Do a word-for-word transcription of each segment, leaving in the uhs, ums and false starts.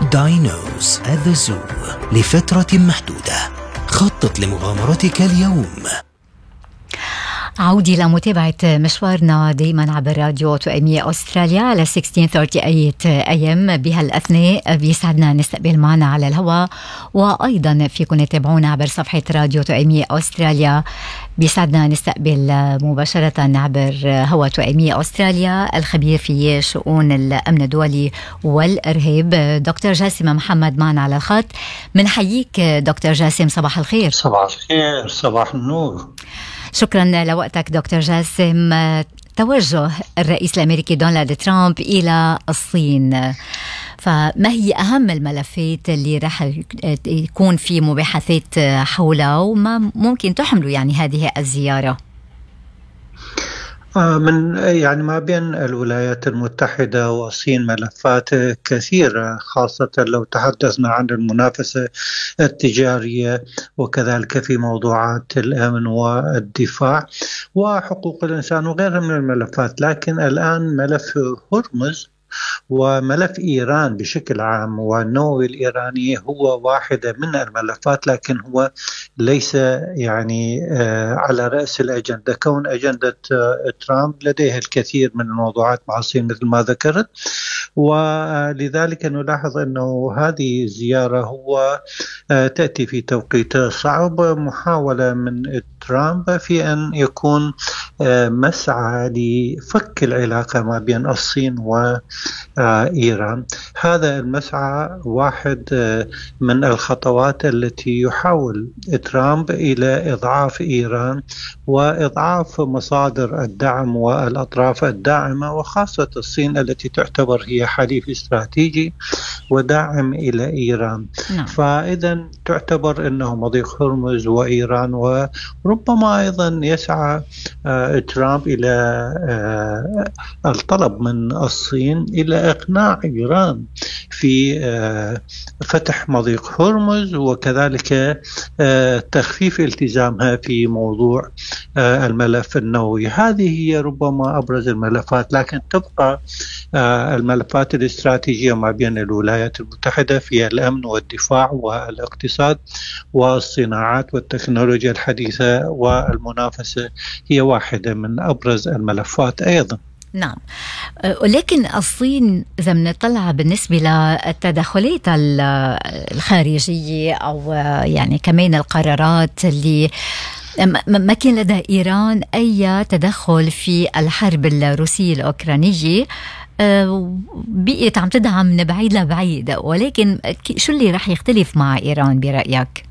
داينوز at the Zoo لفترة محدودة. خطط لمغامرتك اليوم. عودي لمتابعة مشوارنا دايما عبر راديو توأمية أستراليا على ستة عشر ثلاثين إيه إم. بهالأثناء بيسعدنا نستقبل معنا على الهواء، وأيضا فيكم تتابعونا عبر صفحة راديو توأمية أستراليا. بيسعدنا نستقبل مباشرة عبر هوا توأمية أستراليا الخبير في شؤون الأمن الدولي والإرهاب دكتور جاسم محمد معنا على الخط. منحييك دكتور جاسم، صباح الخير. صباح الخير، صباح النور. شكرا لوقتك دكتور جاسم. توجه الرئيس الأمريكي دونالد ترامب إلى الصين، فما هي أهم الملفات اللي راح يكون في مباحثات حولها، وما ممكن تحملوا يعني هذه الزيارة؟ من يعني ما بين الولايات المتحدة والصين ملفات كثيرة، خاصة لو تحدثنا عن المنافسة التجارية وكذلك في موضوعات الأمن والدفاع وحقوق الإنسان وغيرها من الملفات. لكن الآن ملف هرمز وملف إيران بشكل عام والنووي الإيراني هو واحدة من الملفات، لكن هو ليس يعني على رأس الأجندة، كون أجندة ترامب لديه الكثير من الموضوعات مع الصين مثل ما ذكرت. ولذلك نلاحظ أنه هذه الزيارة هو تأتي في توقيت صعب، محاولة من ترامب في أن يكون مسعى لفك العلاقة ما بين الصين وإيران. هذا المسعى واحد من الخطوات التي يحاول ترامب إلى إضعاف إيران وإضعاف مصادر الدعم والأطراف الداعمة، وخاصة الصين التي تعتبر هي حليف استراتيجي وداعم إلى إيران. نعم. فإذا تعتبر أنه مضيق هرمز وإيران، وربما أيضا يسعى ترامب إلى الطلب من الصين إلى إقناع إيران في فتح مضيق هرمز وكذلك تخفيف التزامها في موضوع الملف النووي. هذه هي ربما أبرز الملفات، لكن تبقى الملفات الاستراتيجية ما بين الولايات المتحدة في الأمن والدفاع والاقتصاد والصناعات والتكنولوجيا الحديثة والمنافسة هي واحدة من أبرز الملفات أيضا. نعم، ولكن الصين إذا بنطلع بالنسبة للتدخلات الخارجية أو يعني كمان القرارات اللي ما كان لدى إيران أي تدخل في الحرب الروسية الأوكرانية، بقيت عم تدعم من بعيد لبعيد، ولكن شو اللي رح يختلف مع إيران برأيك؟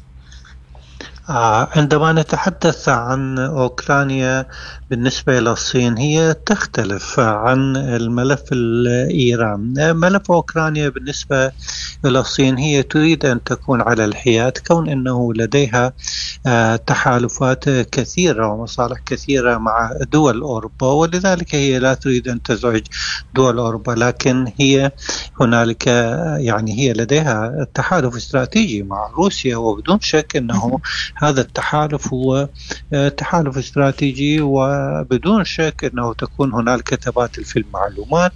عندما نتحدث عن أوكرانيا بالنسبة إلى الصين هي تختلف عن الملف الإيران. ملف أوكرانيا بالنسبة إلى الصين هي تريد أن تكون على الحياد، كون أنه لديها تحالفات كثيرة ومصالح كثيرة مع دول أوروبا، ولذلك هي لا تريد أن تزعج دول أوروبا، لكن هي هنالك يعني هي لديها تحالف استراتيجي مع روسيا، وبدون شك أنه هذا التحالف هو تحالف استراتيجي، وبدون شك أنه تكون هنالك تبادل في المعلومات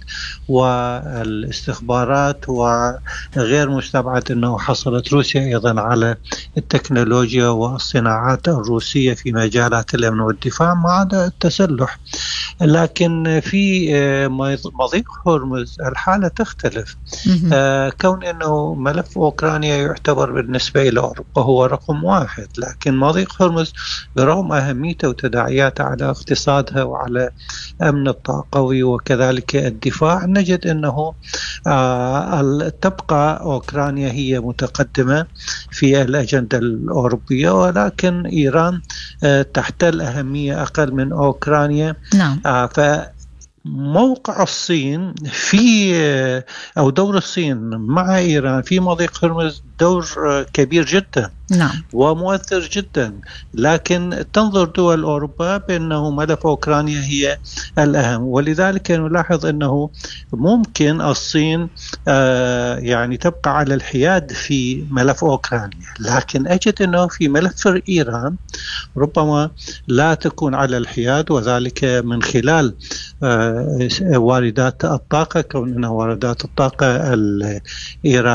والاستخبارات، وغير مستبعد أنه حصلت روسيا أيضا على التكنولوجيا والصناعات الروسية في مجالات الأمن والدفاع مع التسلح. لكن في مضيق هرمز الحالة تختلف، كون أنه ملف أوكرانيا يعتبر بالنسبة إلى أوروبا هو رقم واحد، لكن مضيق هرمز برغم أهميته وتداعياته على اقتصادها وعلى أمن الطاقوي وكذلك الدفاع، نجد أنه تبقى أوكرانيا هي متقدمة في الأجندة الأوروبية، ولكن إيران تحتل أهمية أقل من أوكرانيا. نعم. موقع الصين في أو دور الصين مع إيران في مضيق هرمز دور كبير جدا. نعم. ومؤثر جدا، لكن تنظر دول أوروبا بأنه ملف أوكرانيا هي الأهم، ولذلك نلاحظ أنه ممكن الصين آه يعني تبقى على الحياد في ملف أوكرانيا، لكن أجد أنه في ملف إيران ربما لا تكون على الحياد، وذلك من خلال آه واردات الطاقة، كون أن واردات الطاقة الإيرانية